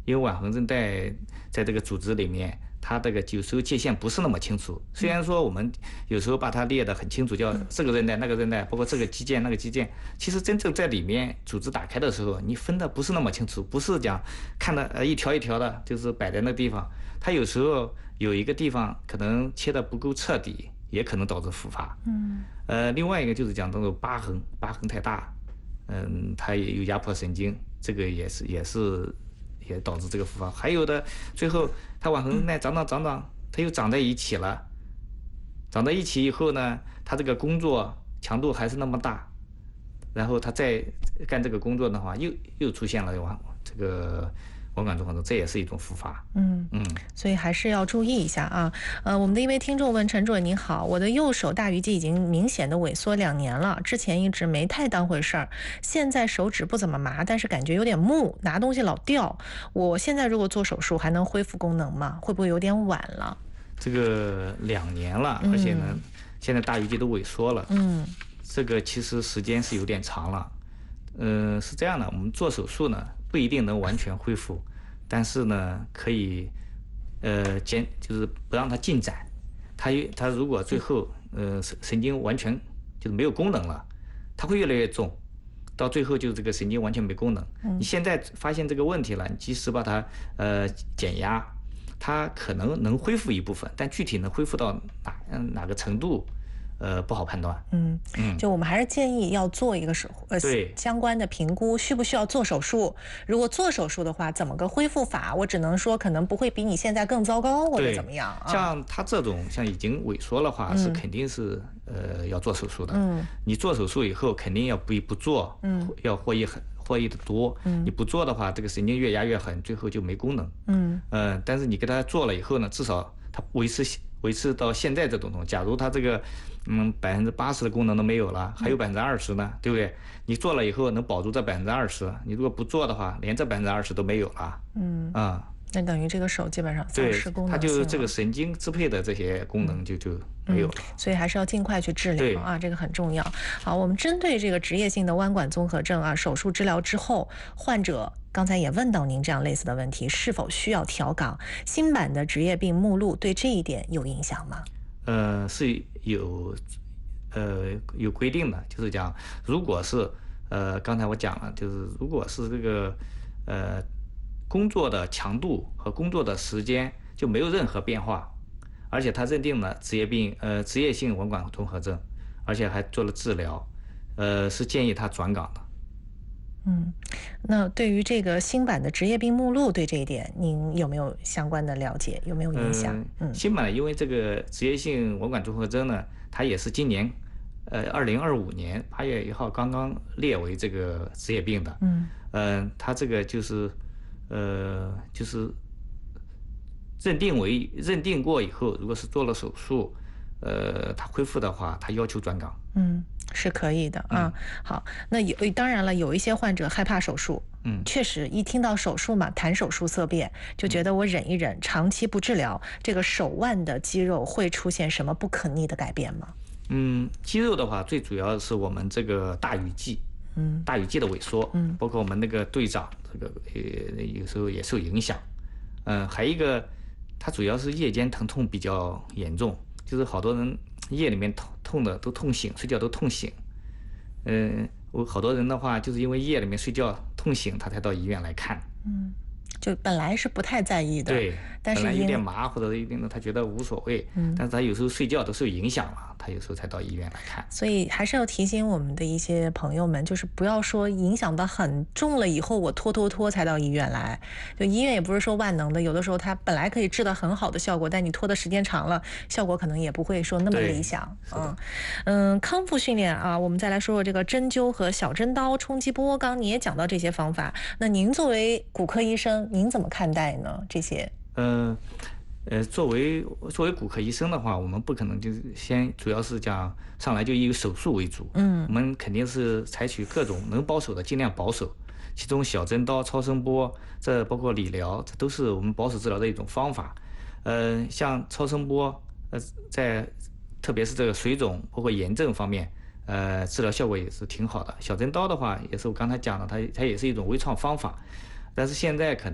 因为腕横韧带在这个组织里面，它这个有时候界限不是那么清楚。虽然说我们有时候把它列得很清楚，叫这个韧带、那个韧带，包括这个肌腱、那个肌腱，其实真正在里面组织打开的时候，你分的不是那么清楚，不是讲看的一条一条的，就是摆在那地方。它有时候有一个地方可能切的不够彻底，也可能导致复发。另外一个就是讲这种疤痕太大，它也有压迫神经，这个也导致这个复发。还有的最后它腕横韧带长，它又长在一起了，长在一起以后呢，它这个工作强度还是那么大，然后它再干这个工作的话，又出现了这个腕管综合症，这也是一种复发。 所以还是要注意一下啊。我们的一位听众问陈主任您好，我的右手大鱼际已经明显的萎缩2年了，之前一直没太当回事儿，现在手指不怎么麻，但是感觉有点木，拿东西老掉。我现在如果做手术还能恢复功能吗？会不会有点晚了？ 这个2年了，而且呢，现在大鱼际都萎缩了。这个其实时间是有点长了。是这样的，我们做手术呢不一定能完全恢复，但是呢可以就是不让它进展。它如果最后神经完全就是没有功能了，它会越来越重，到最后就是这个神经完全没功能。你现在发现这个问题了，你及时把它减压，它可能恢复一部分，但具体能恢复到哪个程度？不好判断。 就我们还是建议要做一个相关的评估，需不需要做手术？如果做手术的话，怎么个恢复法？我只能说可能不会比你现在更糟糕，或者怎么样啊？ 像他这种像已经萎缩的话，是肯定是要做手术的。你做手术以后，肯定要比不做要获益的多。你不做的话，这个神经越压越狠，最后就没功能。但是你给他做了以后呢，至少他维持到现在这种状况。假如他这个80%的功能都没有了，还有20%呢，对不对？你做了以后能保住这20%，你如果不做的话，连这20%都没有了。 那等于这个手基本上丧失功能性了， 它就这个神经支配的这些功能就没有了。 所以还是要尽快去治疗啊，这个很重要。好，我们针对这个职业性的弯管综合症啊，手术治疗之后，患者刚才也问到您这样类似的问题，是否需要调岗？新版的职业病目录对这一点有影响吗？ 是有规定的，就是讲，如果是刚才我讲了，就是如果是这个工作的强度和工作的时间就没有任何变化，而且他认定了职业性腕管综合症，而且还做了治疗，是建议他转岗的。 那对于这个新版的职业病目录，对这一点您有没有相关的了解？有没有影响？ 新版的，因为这个职业性腕管综合症呢，它也是今年2025年8月1号刚刚列为这个职业病的。它这个就是认定过以后，如果是做了手术，它恢复的话，它要求转岗。 是可以的啊。好，那当然了，有一些患者害怕手术，确实一听到手术嘛，谈手术色变，就觉得我忍一忍，长期不治疗，这个手腕的肌肉会出现什么不可逆的改变吗？ 肌肉的话，最主要是我们这个大鱼际，大鱼际的萎缩，包括我们那个队长，这个有时候也受影响。还有一个，它主要是夜间疼痛比较严重，就是好多人夜里面痛的都痛醒，睡觉都痛醒。我好多人的话，就是因为夜里面睡觉痛醒，他才到医院来看。 就本来是不太在意的， 对， 但是本来有点麻或者有点他觉得无所谓，但是他有时候睡觉都受影响了，他有时候才到医院来看。 所以还是要提醒我们的一些朋友们，就是不要说影响到很重了以后，我拖才到医院来。就医院也不是说万能的，有的时候它本来可以治到很好的效果，但你拖的时间长了，效果可能也不会说那么理想。康复训练啊，我们再来说说这个针灸和小针刀、冲击波。刚你也讲到这些方法，那您作为骨科医生，您怎么看待呢？这些？ 作为骨科医生的话，我们不可能就是主要是讲上来就以手术为主。我们肯定是采取各种能保守的尽量保守，其中小针刀、超声波，这包括理疗，这都是我们保守治疗的一种方法。像超声波，特别是这个水肿包括炎症方面，治疗效果也是挺好的。小针刀的话，也是我刚才讲的，它也是一种微创方法，但是现在可能